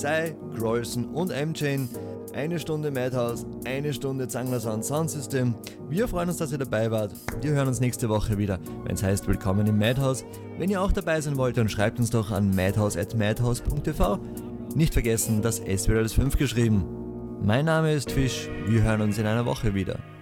Psy, Grolson und M-Chain. 1 Stunde Madhouse, 1 Stunde Zangler Sound System. Wir freuen uns, dass ihr dabei wart. Wir hören uns nächste Woche wieder, wenn es heißt Willkommen im Madhouse. Wenn ihr auch dabei sein wollt, dann schreibt uns doch an madhouse@madhouse.tv. Nicht vergessen, das S wird als 5 geschrieben. Mein Name ist Fisch, wir hören uns in einer Woche wieder.